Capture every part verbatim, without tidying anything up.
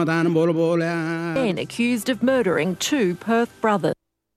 Men accused of murdering two Perth brothers.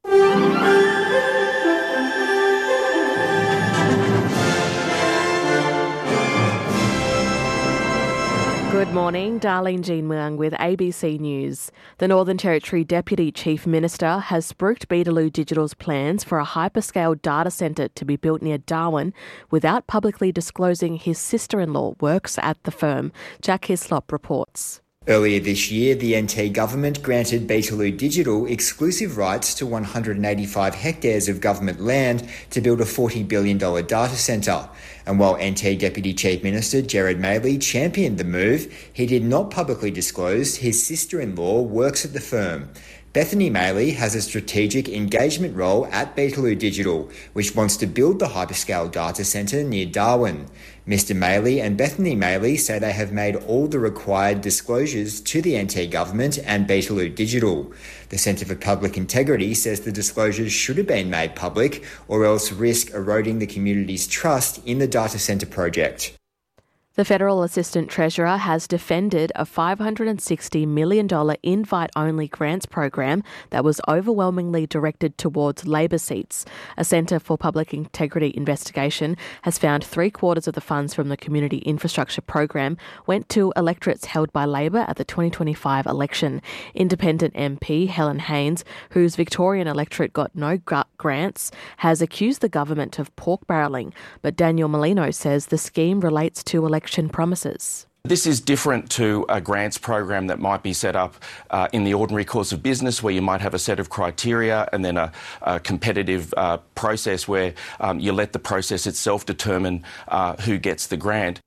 Good morning, Darlene Jean Muang with A B C News. The Northern Territory Deputy Chief Minister has spruiked Beetaloo Digital's plans for a hyperscale data centre to be built near Darwin without publicly disclosing his sister-in-law works at the firm. Jack Hislop reports. Earlier this year, the N T government granted Beetaloo Digital exclusive rights to one hundred eighty-five hectares of government land to build a forty billion dollars data centre. And while N T Deputy Chief Minister Gerard Maley championed the move, he did not publicly disclose his sister-in-law works at the firm. Bethany Maley has a strategic engagement role at Beetaloo Digital, which wants to build the hyperscale data centre near Darwin. Mister Maley and Bethany Maley say they have made all the required disclosures to the N T government and Beetaloo Digital. The Centre for Public Integrity says the disclosures should have been made public or else risk eroding the community's trust in the data centre project. The Federal Assistant Treasurer has defended a five hundred sixty million dollars invite-only grants program that was overwhelmingly directed towards Labor seats. A Centre for Public Integrity investigation has found three-quarters of the funds from the Community Infrastructure Program went to electorates held by Labor at the twenty twenty-five election. Independent M P Helen Haines, whose Victorian electorate got no grants, has accused the government of pork-barrelling, but Daniel Molino says the scheme relates to election promises. This is different to a grants program that might be set up uh, in the ordinary course of business, where you might have a set of criteria and then a, a competitive uh, process where um, you let the process itself determine uh, who gets the grant.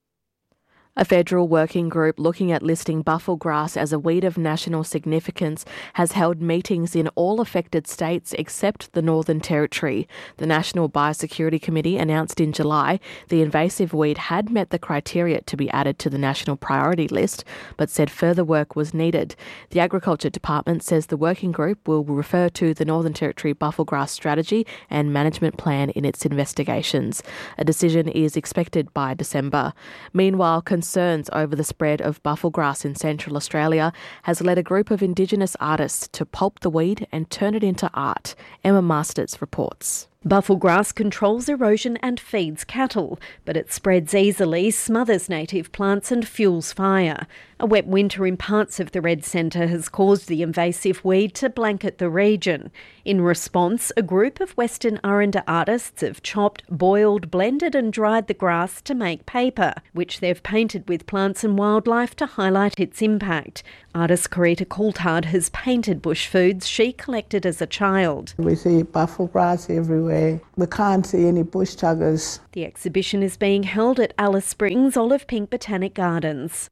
A federal working group looking at listing buffel grass as a weed of national significance has held meetings in all affected states except the Northern Territory. The National Biosecurity Committee announced in July the invasive weed had met the criteria to be added to the national priority list, but said further work was needed. The Agriculture Department says the working group will refer to the Northern Territory buffel grass strategy and management plan in its investigations. A decision is expected by December. Meanwhile, concerns over the spread of buffel grass in Central Australia has led a group of Indigenous artists to pulp the weed and turn it into art. Emma Masters reports. Buffel grass controls erosion and feeds cattle, but it spreads easily, smothers native plants and fuels fire. A wet winter in parts of the Red Centre has caused the invasive weed to blanket the region. In response, a group of Western Aranda artists have chopped, boiled, blended and dried the grass to make paper, which they've painted with plants and wildlife to highlight its impact. Artist Karita Coulthard has painted bush foods she collected as a child. We see buffel grass everywhere. We can't see any bush tuggers. The exhibition is being held at Alice Springs Olive Pink Botanic Gardens.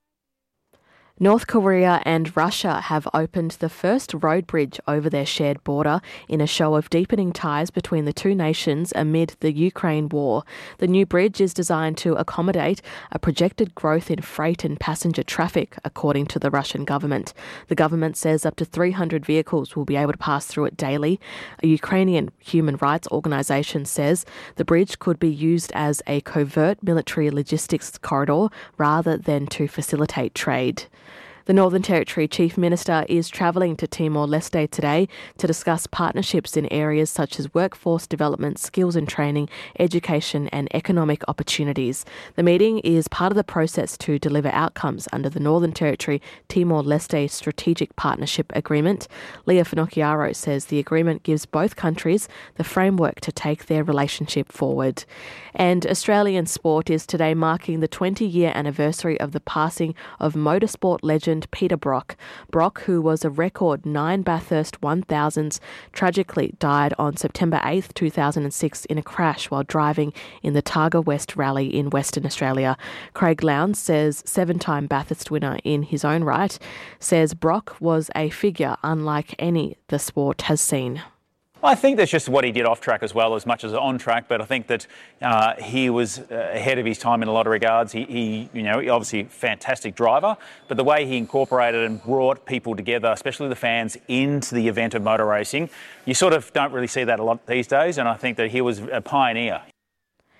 North Korea and Russia have opened the first road bridge over their shared border in a show of deepening ties between the two nations amid the Ukraine war. The new bridge is designed to accommodate a projected growth in freight and passenger traffic, according to the Russian government. The government says up to three hundred vehicles will be able to pass through it daily. A Ukrainian human rights organisation says the bridge could be used as a covert military logistics corridor rather than to facilitate trade. The Northern Territory Chief Minister is travelling to Timor-Leste today to discuss partnerships in areas such as workforce development, skills and training, education and economic opportunities. The meeting is part of the process to deliver outcomes under the Northern Territory Timor-Leste Strategic Partnership Agreement. Leah Finocchiaro says the agreement gives both countries the framework to take their relationship forward. And Australian sport is today marking the twenty-year anniversary of the passing of motorsport legend Peter Brock. Brock, who was a record nine Bathurst one thousands, tragically died on September eighth, two thousand six in a crash while driving in the Targa West Rally in Western Australia. Craig Lowndes says, seven-time Bathurst winner in his own right, says Brock was a figure unlike any the sport has seen. I think that's just what he did off track as well as much as on track, but I think that uh, he was uh, ahead of his time in a lot of regards. He, he, you know, obviously fantastic driver, but the way he incorporated and brought people together, especially the fans, into the event of motor racing, you sort of don't really see that a lot these days, and I think that he was a pioneer.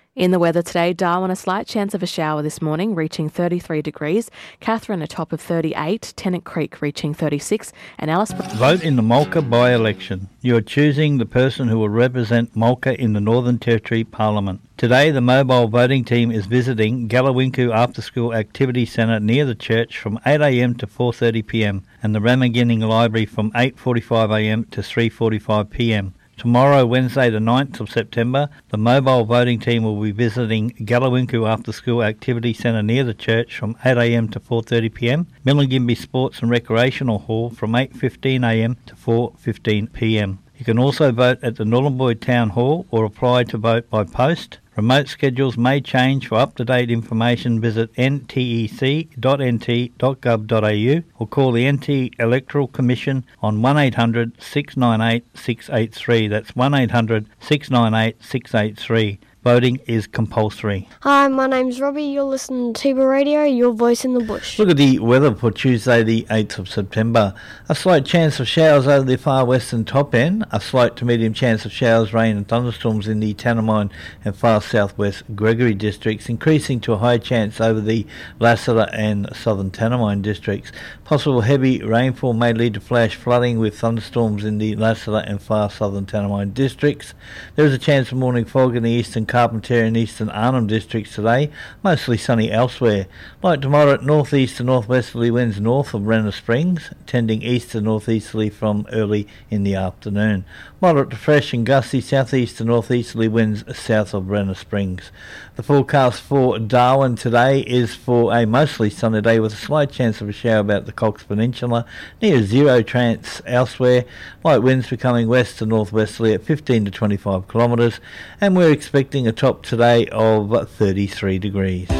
In the weather today, Darwin a slight chance of a shower this morning, reaching thirty-three degrees. Katherine a top of thirty-eight, Tennant Creek reaching thirty-six, and Alice... Vote in the Mulga by-election. You are choosing the person who will represent Mulga in the Northern Territory Parliament. Today, the mobile voting team is visiting Galawinku After School Activity Centre near the church from eight a m to four thirty p m and the Ramaginning Library from eight forty-five a m to three forty-five p m. Tomorrow, Wednesday the ninth of September, the mobile voting team will be visiting Galawinku After School Activity Centre near the church from eight a m to four thirty p m, Milingimbi Sports and Recreational Hall from eight fifteen a m to four fifteen p m. You can also vote at the Nhulunbuy Town Hall or apply to vote by post. Remote schedules may change. For up-to-date information, visit n t e c dot n t dot gov dot a u or call the N T Electoral Commission on one eight hundred six nine eight six eight three. That's one eight hundred six nine eight six eight three. Voting is compulsory. Hi, my name's Robbie. You're listening to Tiba Radio, your voice in the bush. Look at the weather for Tuesday the eighth of September. A slight chance of showers over the far western top end. A slight to medium chance of showers, rain and thunderstorms in the Tanami and far southwest Gregory districts, increasing to a high chance over the Lassiter and southern Tanami districts. Possible heavy rainfall may lead to flash flooding with thunderstorms in the Lassiter and far southern Tanami districts. There is a chance of morning fog in the eastern Carpentaria and eastern Arnhem districts today, mostly sunny elsewhere. Light to moderate northeast to northwesterly winds north of Renner Springs, tending east to northeasterly from early in the afternoon. Moderate to fresh and gusty southeast to northeasterly winds south of Renner Springs. The forecast for Darwin today is for a mostly sunny day with a slight chance of a shower about the Cox Peninsula, near zero chance elsewhere. Light winds becoming west to northwesterly at fifteen to twenty-five kilometres, and we're expecting a top today of thirty-three degrees.